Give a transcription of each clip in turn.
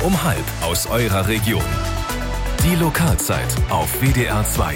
immer um 12:30 aus eurer Region. Die Lokalzeit auf WDR 2.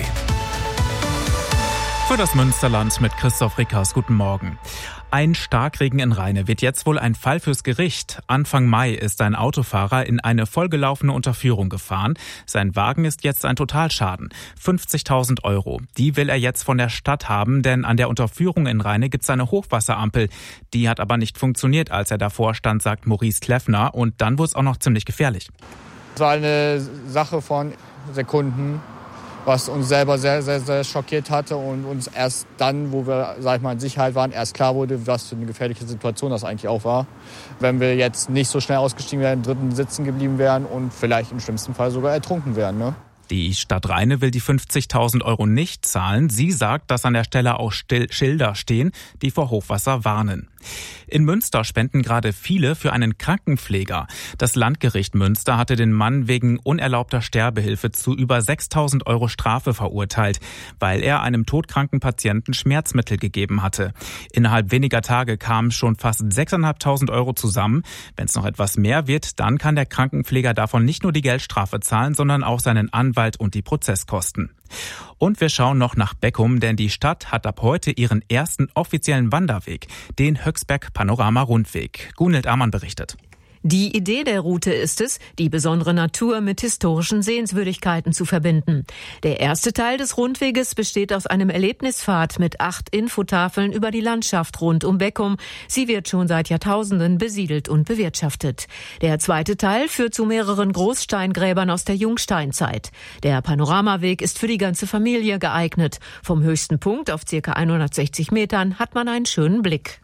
Für das Münsterland mit Christoph Rickers. Guten Morgen. Ein Starkregen in Rheine wird jetzt wohl ein Fall fürs Gericht. Anfang Mai ist ein Autofahrer in eine vollgelaufene Unterführung gefahren. Sein Wagen ist jetzt ein Totalschaden. 50.000 €. Die will er jetzt von der Stadt haben, denn an der Unterführung in Rheine gibt's eine Hochwasserampel. Die hat aber nicht funktioniert, als er davor stand, sagt Maurice Kleffner. Und dann wurde es auch noch ziemlich gefährlich. Es war eine Sache von Sekunden, was uns selber sehr, sehr, sehr schockiert hatte und uns erst dann, wo wir, in Sicherheit waren, erst klar wurde, was für eine gefährliche Situation das eigentlich auch war. Wenn wir jetzt nicht so schnell ausgestiegen wären, im dritten sitzen geblieben wären und vielleicht im schlimmsten Fall sogar ertrunken wären, ne? Die Stadt Rheine will die 50.000 € nicht zahlen. Sie sagt, dass an der Stelle auch Schilder stehen, die vor Hochwasser warnen. In Münster spenden gerade viele für einen Krankenpfleger. Das Landgericht Münster hatte den Mann wegen unerlaubter Sterbehilfe zu über 6.000 € Strafe verurteilt, weil er einem todkranken Patienten Schmerzmittel gegeben hatte. Innerhalb weniger Tage kamen schon fast 6.500 € zusammen. Wenn es noch etwas mehr wird, dann kann der Krankenpfleger davon nicht nur die Geldstrafe zahlen, sondern auch seinen Anwalt und die Prozesskosten. Und wir schauen noch nach Beckum, denn die Stadt hat ab heute ihren ersten offiziellen Wanderweg, den Höchstberg-Panorama-Rundweg. Gunhild Amann berichtet. Die Idee der Route ist es, die besondere Natur mit historischen Sehenswürdigkeiten zu verbinden. Der erste Teil des Rundweges besteht aus einem Erlebnispfad mit 8 Infotafeln über die Landschaft rund um Beckum. Sie wird schon seit Jahrtausenden besiedelt und bewirtschaftet. Der zweite Teil führt zu mehreren Großsteingräbern aus der Jungsteinzeit. Der Panoramaweg ist für die ganze Familie geeignet. Vom höchsten Punkt auf ca. 160 Metern hat man einen schönen Blick.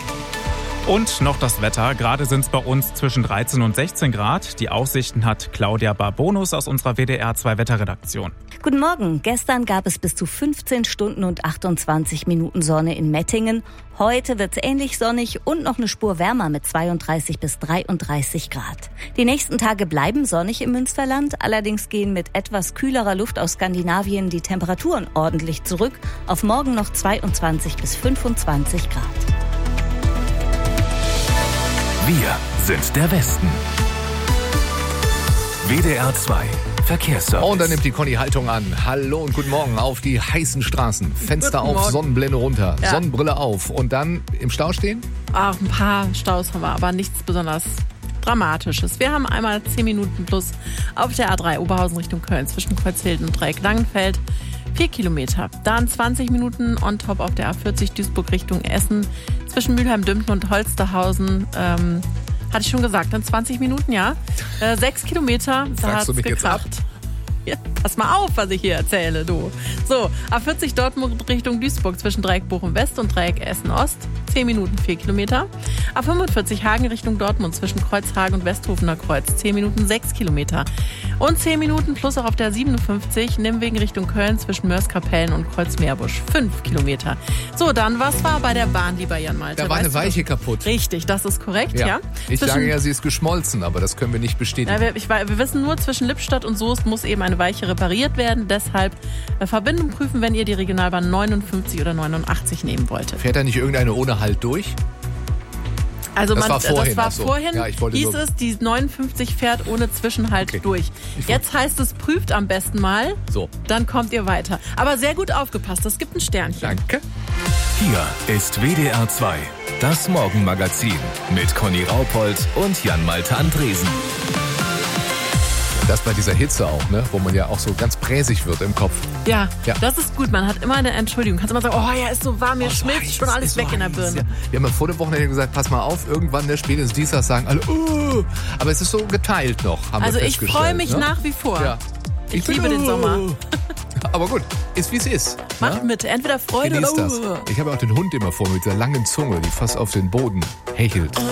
Und noch das Wetter. Gerade sind es bei uns zwischen 13 und 16 Grad. Die Aussichten hat Claudia Barbonus aus unserer WDR 2 Wetterredaktion. Guten Morgen. Gestern gab es bis zu 15 Stunden und 28 Minuten Sonne in Mettingen. Heute wird es ähnlich sonnig und noch eine Spur wärmer mit 32 bis 33 Grad. Die nächsten Tage bleiben sonnig im Münsterland. Allerdings gehen mit etwas kühlerer Luft aus Skandinavien die Temperaturen ordentlich zurück. Auf morgen noch 22 bis 25 Grad. Wir sind der Westen. WDR 2 Verkehrsservice. Und dann nimmt die Conny Haltung an. Hallo und guten Morgen auf die heißen Straßen. Fenster Guten auf, Morgen. Sonnenblende runter, Ja. Sonnenbrille auf. Und dann im Stau stehen? Auch ein paar Staus haben wir, aber nichts besonders Dramatisches. Wir haben einmal 10 Minuten plus auf der A3 Oberhausen Richtung Köln zwischen Kreuzhilden und Dreieck-Langenfeld. 4 Kilometer. Dann 20 Minuten on top auf der A40 Duisburg Richtung Essen. Zwischen Mülheim-Dümpten und Holsterhausen. Hatte ich schon gesagt, dann 20 Minuten, ja. 6 Kilometer, da hat's du mich jetzt ab? gekracht. Ja, pass mal auf, was ich hier erzähle, du. So, A40 Dortmund Richtung Duisburg zwischen Dreieck Bochum West und Dreieck Essen Ost. 10 Minuten, 4 Kilometer. A45 Hagen Richtung Dortmund zwischen Kreuzhagen und Westhofener Kreuz. 10 Minuten, 6 Kilometer. Und 10 Minuten plus auch auf der 57 Nimwegen Richtung Köln zwischen Mörs-Kapellen und Kreuz-Meerbusch. 5 Kilometer. So, dann, was war bei der Bahn, lieber Jan Malte? Da war eine Weißt du Weiche das? kaputt. Richtig, das ist korrekt, ja. Ich sage ja, sie ist geschmolzen, aber das können wir nicht bestätigen. Ja, wir wissen nur, zwischen Lippstadt und Soest muss eben eine Weiche repariert werden. Deshalb Verbindung prüfen, wenn ihr die Regionalbahn 59 oder 89 nehmen wolltet. Fährt da nicht irgendeine ohne Halt durch? Also Das war vorhin, ach so. vorhin Ja, ich wollte hieß so- es, die 59 fährt ohne Zwischenhalt Okay. durch. Jetzt heißt es, prüft am besten mal, So. dann kommt ihr weiter. Aber sehr gut aufgepasst, das gibt ein Sternchen. Danke. Hier ist WDR 2, das Morgenmagazin mit Conny Raupold und Jan Malte Andresen. Das bei dieser Hitze auch, ne? Wo man ja auch so ganz präsig wird im Kopf. Ja, Ja. das ist gut. Man hat immer eine Entschuldigung. Kannst immer sagen, oh ja, ist so warm, mir so schmilzt heiß, schon alles ist so weg in der heiß, Birne. ja. Wir haben ja vor dem Wochenende gesagt, pass mal auf, irgendwann, ne, spätestens Dienstag sagen alle, aber es ist so geteilt noch, haben Also wir ich festgestellt. freue mich ne? nach wie vor. Ja. Ich bin, liebe den Sommer. Aber gut, ist wie es ist. Macht ne? mit. Entweder Freude Genießt oder das. Ich habe auch den Hund immer vor mir mit dieser langen Zunge, die fast auf den Boden hechelt.